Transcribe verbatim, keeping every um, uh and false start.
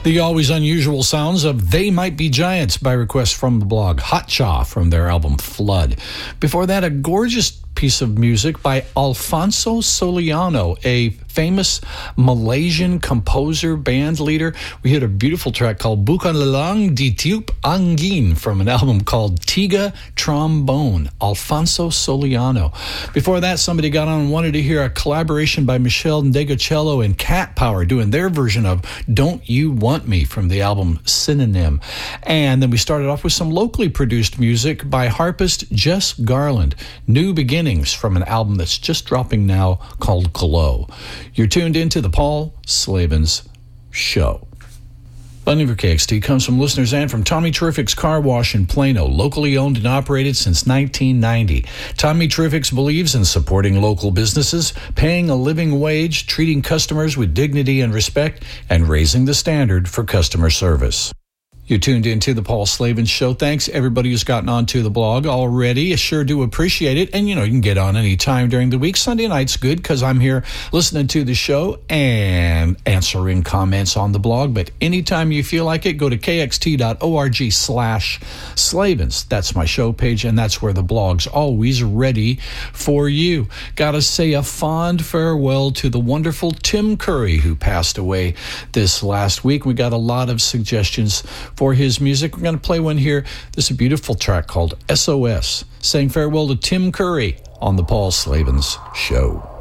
The always unusual sounds of They Might Be Giants by request from the blog Hotcha from their album Flood. Before that, a gorgeous piece of music by Alfonso Soliano, a famous Malaysian composer, band leader. We heard a beautiful track called Bukan Lelang di Tiup Angin from an album called Tiga Trombone, Alfonso Soliano. Before that, somebody got on and wanted to hear a collaboration by Michelle Ndegocello and Cat Power doing their version of Don't You Want Me from the album Synonym. And then we started off with some locally produced music by harpist Jess Garland, New Beginnings from an album that's just dropping now called Glow. You're tuned into the Paul Slavens Show. Funding for K X T comes from listeners and from Tommy Terrific's Car Wash in Plano, locally owned and operated since nineteen ninety. Tommy Terrific's believes in supporting local businesses, paying a living wage, treating customers with dignity and respect, and raising the standard for customer service. You're tuned into the Paul Slavens Show. Thanks, everybody who's gotten onto the blog already. I sure do appreciate it. And, you know, you can get on any time during the week. Sunday night's good because I'm here listening to the show and answering comments on the blog. But anytime you feel like it, go to kxt.org slash Slavens. That's my show page, and that's where the blog's always ready for you. Gotta say a fond farewell to the wonderful Tim Curry, who passed away this last week. We got a lot of suggestions for his music. We're going to play one here. This is a beautiful track called S O S, saying farewell to Tim Curry on the Paul Slavens Show.